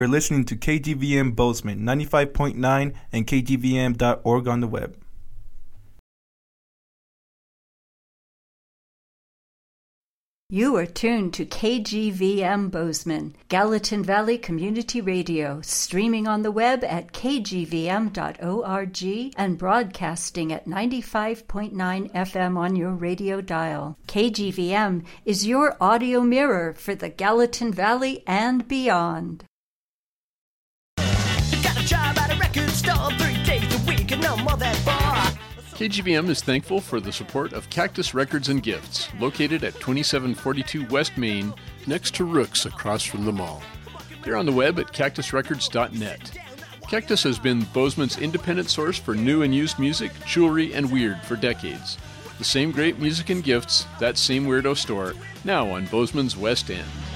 You're listening to KGVM Bozeman 95.9 and kgvm.org on the web. You are tuned to KGVM Bozeman, Gallatin Valley Community Radio, streaming on the web at kgvm.org and broadcasting at 95.9 FM on your radio dial. KGVM is your audio mirror for the Gallatin Valley and beyond. Got a job at a record store 3 days a week and no more than 4. KGVM is thankful for the support of Cactus Records and Gifts, located at 2742 West Main, next to Rook's across from the mall. They're on the web at cactusrecords.net. Cactus has been Bozeman's independent source for new and used music, jewelry, and weird for decades. The same great music and gifts, that same weirdo store, now on Bozeman's West End.